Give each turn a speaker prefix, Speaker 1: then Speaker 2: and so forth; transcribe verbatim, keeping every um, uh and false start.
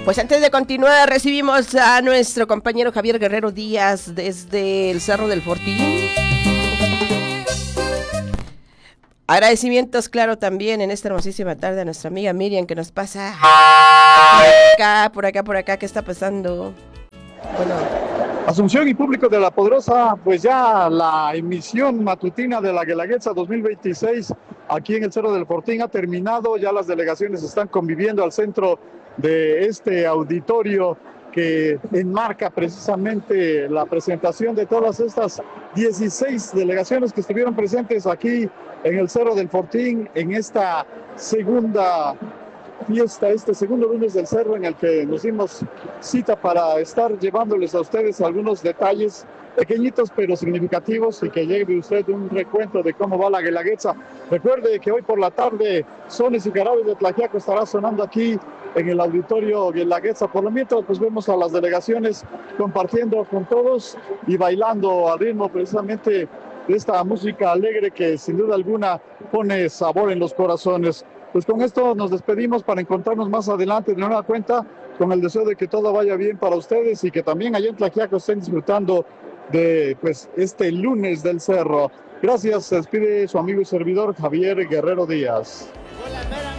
Speaker 1: Pues antes de continuar, recibimos a nuestro compañero Javier Guerrero Díaz desde el Cerro del Fortín. Agradecimientos, claro, también en esta hermosísima tarde a nuestra amiga Miriam que nos pasa por acá, por acá, por acá, ¿qué está pasando? Bueno,
Speaker 2: Asunción y público de La Poderosa, pues ya la emisión matutina de la Guelaguetza dos mil veintiséis aquí en el Cerro del Fortín ha terminado, ya las delegaciones están conviviendo al centro de este auditorio que enmarca precisamente la presentación de todas estas dieciséis delegaciones que estuvieron presentes aquí en el Cerro del Fortín en esta segunda fiesta, este segundo lunes del Cerro, en el que nos dimos cita para estar llevándoles a ustedes algunos detalles pequeñitos pero significativos y que lleve usted un recuento de cómo va la Guelaguetza. Recuerde que hoy por la tarde Sones y Jarabes de Tlaxiaco estará sonando aquí en el auditorio Guelaguetza. Por lo mientras, pues vemos a las delegaciones compartiendo con todos y bailando al ritmo precisamente de esta música alegre que sin duda alguna pone sabor en los corazones. Pues con esto nos despedimos para encontrarnos más adelante de nueva cuenta, con el deseo de que todo vaya bien para ustedes y que también allá en Tlaxiaco estén disfrutando de pues este lunes del Cerro. Gracias, se despide su amigo y servidor Javier Guerrero Díaz.